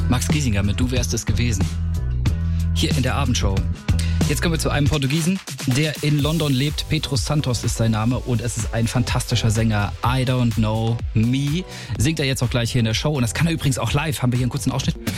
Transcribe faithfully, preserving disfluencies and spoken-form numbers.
Max Giesinger mit Du wärst es gewesen. Hier in der Abendshow. Jetzt kommen wir zu einem Portugiesen, der in London lebt. Pedro Santos ist sein Name und es ist ein fantastischer Sänger. I Don't Know Me. Singt er jetzt auch gleich hier in der Show. Und das kann er übrigens auch live. Haben wir hier einen kurzen Ausschnitt?